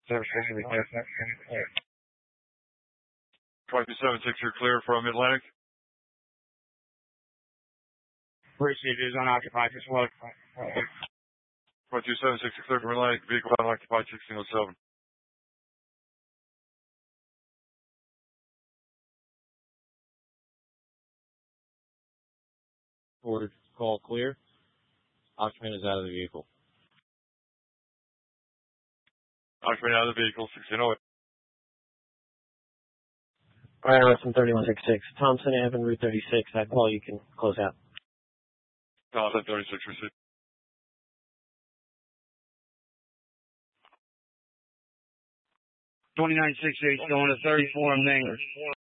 Service station, we clear. 5276, you're clear from Atlantic. Bridge is unoccupied, just look. 5276, you're clear from Atlantic. Vehicle unoccupied, 1607. Ordered. Call clear. Occupant is out of the vehicle. Occupant out of the vehicle, 1608. IRS 3166. Thompson Avenue, Route 36. That call you can close out. Thompson 36, received. 2968 going to 34 Manger.